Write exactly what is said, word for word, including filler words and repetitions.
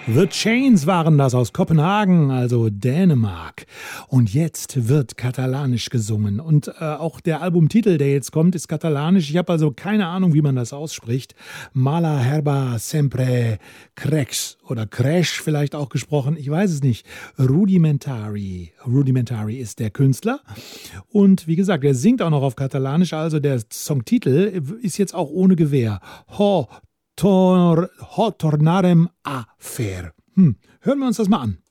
The Chains waren das aus Kopenhagen, also Dänemark. Und jetzt wird katalanisch gesungen. Und äh, auch der Albumtitel, der jetzt kommt, ist katalanisch. Ich habe also keine Ahnung, wie man das ausspricht. Mala herba sempre crex oder crash vielleicht auch gesprochen. Ich weiß es nicht. Rudimentary. Rudimentary ist der Künstler. Und wie gesagt, er singt auch noch auf katalanisch. Also der Songtitel ist jetzt auch ohne Gewähr. Ho Tor, ho tornarem a fer. Hm, hören wir uns das mal an.